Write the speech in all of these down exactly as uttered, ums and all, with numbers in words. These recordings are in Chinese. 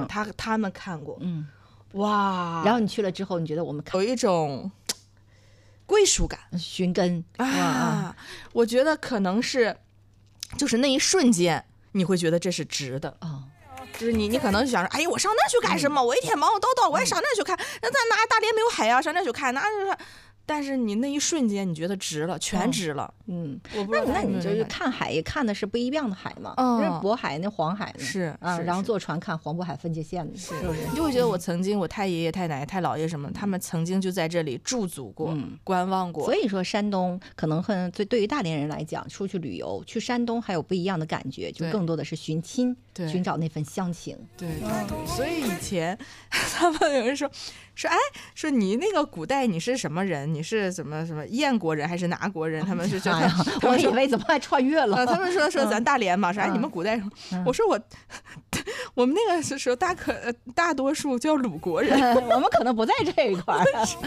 嗯，他他们看过， 嗯， 哇， 然后你去了之后，你觉得我们有一种归属感， 寻根啊，我觉得可能是就是那一瞬间你会觉得这是值的啊。哦， 就是你，你可能想说，哎，我上那去干什么？我一天忙忙叨叨，我还上那去看，那咱哪大连没有海啊？上那去看，那就是。但是你那一瞬间，你觉得值了，全值了。 嗯， 我不知道那那你就是看海也看的是不一样的海嘛？ 嗯， 这是渤海那黄海呢， 是啊，然后坐船看黄渤海分界线，是不是？ 你就会觉得我曾经，我太爷爷、太奶奶、太姥爷什么，他们曾经就在这里驻足过、 嗯、 观望过。 所以说，山东可能很对对于大连人来讲，出去旅游去山东还有不一样的感觉，就更多的是寻亲，寻找那份乡情。 对对对，所以以前他们有人说。说哎，说你那个古代你是什么人？你是什么什么燕国人还是哪国人？他们是觉得， 哎、我以为怎么还穿越了？ 呃、他们说说咱大连嘛，说哎你们古代什么？嗯、我说我我们那个时候大可大多数叫鲁国人， 我们可能不在这一块儿，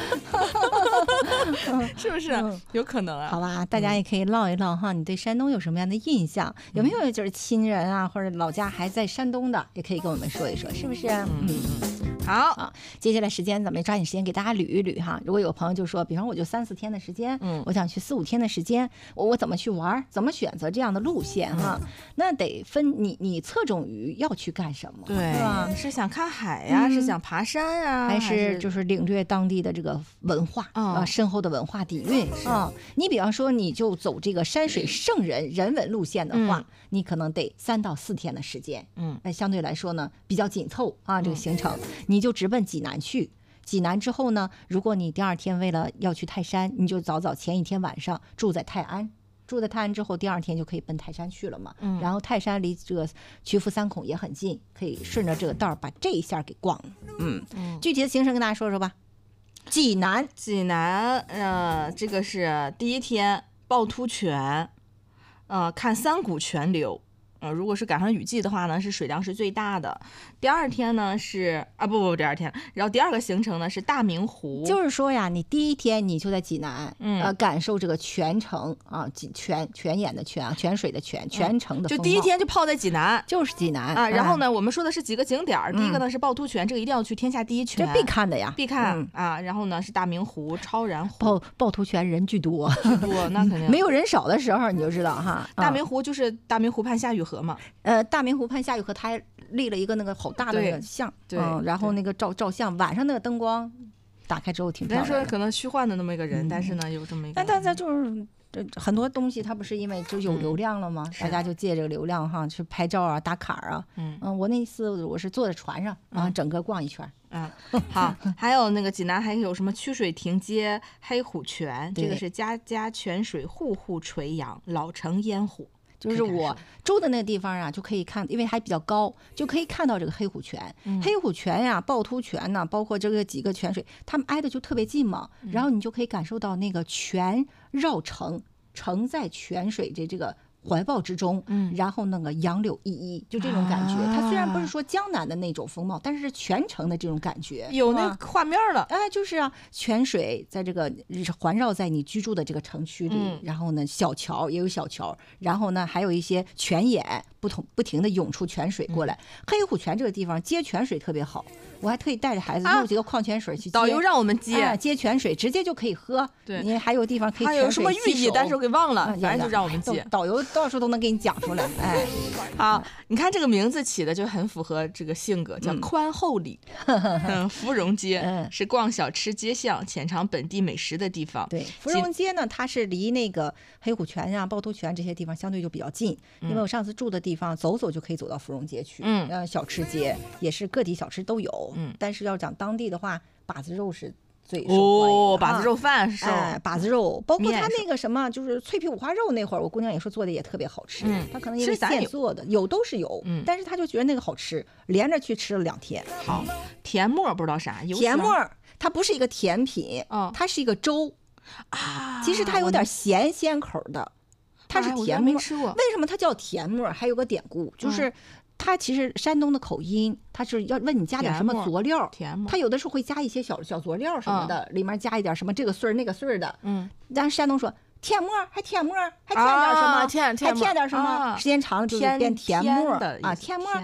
是不是？有可能啊。 好吧，大家也可以唠一唠哈，你对山东有什么样的印象？有没有就是亲人啊或者老家还在山东的，也可以跟我们说一说，是不是？嗯嗯。好啊，接下来时间咱们抓紧时间给大家捋一捋哈。如果有朋友就说，比方我就三四天的时间，嗯，我想去四五天的时间，我我怎么去玩，怎么选择这样的路线哈？嗯、那得分你你侧重于要去干什么， 对， 是吧？ 是想看海呀、啊嗯，是想爬山啊， 还是就是领略当地的这个文化、嗯、啊，深厚的文化底蕴啊？你比方说你就走这个山水圣人人文路线的话，嗯、你可能得三到四天的时间，嗯，那相对来说呢比较紧凑啊，这个行程。嗯，你就直奔济南去，济南之后呢，如果你第二天为了要去泰山，你就早早前一天晚上住在泰安，住在泰安之后，第二天就可以奔泰山去了嘛。嗯，然后泰山离这个曲阜三孔也很近，可以顺着这个道把这一下给逛了。嗯嗯，具体的行程跟大家说说吧。济南， 济南，呃，这个是第一天趵突泉，呃，看三股泉流。呃，如果是赶上雨季的话呢，是水量是最大的。第二天呢是啊不不第二天，然后第二个行程呢是大明湖。 就是说呀，你第一天你就在济南，嗯，呃，感受这个泉城啊，泉泉眼的泉啊，泉水的泉，泉城的风貌。 就第一天就泡在济南， 就是济南啊。然后呢，嗯、我们说的是几个景点，嗯、第一个呢是趵突泉，这个一定要去，天下第一泉， 这必看的呀， 必看、嗯、啊。然后呢是大明湖、超然湖。 趵趵突泉人巨多， 巨多，那肯定没有人少的时候你就知道哈。 大明湖就是大明湖畔夏雨荷嘛， 呃。大明湖畔夏雨荷，它还立了一个那个好大的那个像， 对， 嗯，然后那个照照相，晚上那个灯光打开之后挺漂亮的。 人说可能虚幻的那么一个人，嗯、但是呢有这么一个， 但但它就是很多东西，它不是因为就有流量了吗？嗯、大家就借这个流量哈去拍照啊、打卡啊。嗯嗯，我那次我是坐在船上，然后整个逛一圈。 嗯，好，还有那个济南还有什么曲水亭街、黑虎泉，这个是家家泉水，户户垂杨，老城烟火。 就是我住的那个地方啊，就可以看，因为还比较高，就可以看到这个黑虎泉。嗯、黑虎泉呀、趵突泉呐，包括这个几个泉水，它们挨的就特别近嘛。嗯、然后你就可以感受到那个泉绕城，城在泉水这这个怀抱之中，嗯，然后那个杨柳依依，就这种感觉。啊、它虽然不是说江南的那种风貌，但是是全城的这种感觉， 有那画面了。 哎，就是啊，泉水在这个环绕在你居住的这个城区里，嗯、然后呢，小桥也有小桥，然后呢，还有一些泉眼，不同不停的涌出泉水过来。嗯、黑虎泉这个地方接泉水特别好，我还特意带着孩子弄几个矿泉水去接， 导游让我们接、 哎、接泉水，直接就可以喝。对，你还有地方可以泉水还有什么寓意，但是我给忘了，反正就让我们接。 导游到处都能给你讲出来。哎， 好，你看这个名字起的就很符合这个性格，叫宽厚里。嗯，芙蓉街、嗯、是逛小吃街巷、浅尝本地美食的地方。 对，芙蓉街呢，它是离那个黑虎泉啊、趵突泉这些地方相对就比较近，嗯、因为我上次住的地方走走就可以走到芙蓉街去。嗯，呃，小吃街也是各地小吃都有。嗯，但是要讲当地的话，把子肉是最受欢迎哦，把子肉饭是、 哎，把子肉，包括它那个什么，就是脆皮五花肉那会儿，我姑娘也说做的也特别好吃。嗯，她可能因为现做的，有都是有，嗯，但是她就觉得那个好吃，连着去吃了两天。 好，甜沫不知道啥， 甜沫它不是一个甜品，嗯，它是一个粥啊，其实它有点咸鲜口的，它是甜沫。 没吃过， 为什么它叫甜沫？还有个典故就是。它其实山东的口音，它是要问你加点什么佐料，它有的时候会加一些小小佐料什么的，嗯、里面加一点什么这个穗儿那个穗儿的。嗯，但是山东说甜沫还甜沫还添点什么， 啊、添还添点什么，啊、时间长了就变甜沫啊，甜沫。